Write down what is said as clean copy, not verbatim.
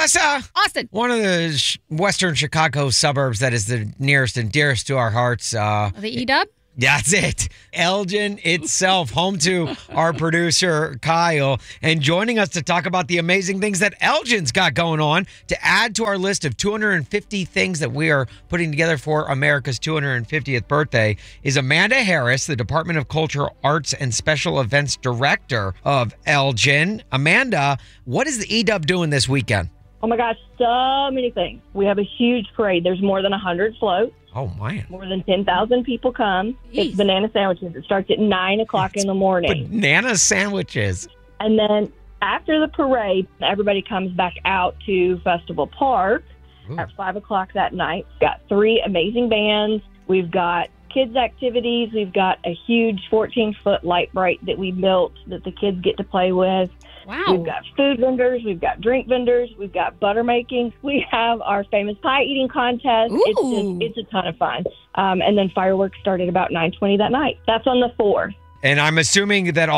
Tessa. Austin. One of the western Chicago suburbs that is the nearest and dearest to our hearts. The E-Dub? That's it. Elgin itself, home to our producer, Kyle, and joining us to talk about the amazing things that Elgin's got going on to add to our list of 250 things that we are putting together for America's 250th birthday is Amanda Harris, the Department of Culture, Arts, and Special Events Director of Elgin. Amanda, what is the E-Dub doing this weekend? Oh my gosh, so many things. We have a huge parade. There's more than 100 floats. Oh, man. More than 10,000 people come. Jeez. It's banana sandwiches. It starts at 9 o'clock in the morning. Banana sandwiches. And then after the parade, everybody comes back out to Festival Park at 5 o'clock that night. We've got 3 amazing bands. We've got kids' activities. We've got a huge 14-foot light bright that we built that the kids get to play with. Wow. We've got food vendors. We've got drink vendors. We've got butter making. We have our famous pie eating contest. Ooh. It's a ton of fun. And then fireworks start at about 9:20 that night. That's on the 4th. And I'm assuming that